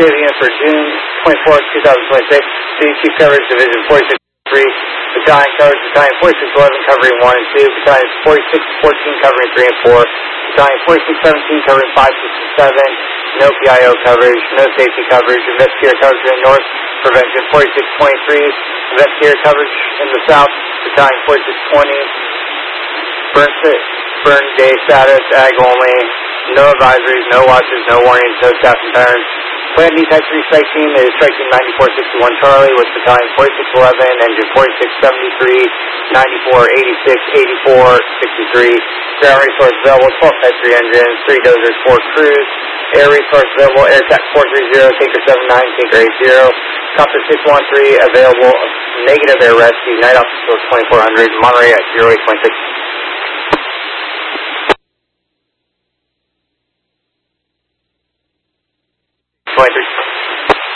Shaving in for June 24th, 2026. City Chief Coverage, Division 46-3. Battalion Coverage, Battalion 4611 covering 1 and 2. Battalion 4614 covering 3 and 4. Battalion 4617 covering 5, 6, and 7. No PIO coverage, no safety coverage. Investigator coverage in the north. Prevention 4623. Investigator coverage in the south. Battalion 4620. Burn day status, ag only. No advisories, no watches, no warnings, no staff and patterns. Plan D Type 3 strike team is strike team 9461 Charlie with battalion 4611, engine 4673, 94, 86, 84, 63. Ground resource available, 12 Type 3 engines, 3 dozers, 4 crews. Air resource available, AirTac 430, Tinker 79, Tinker 80. Copter 613 available, negative air rescue, night officer 2400, Monterey at 0826. 23.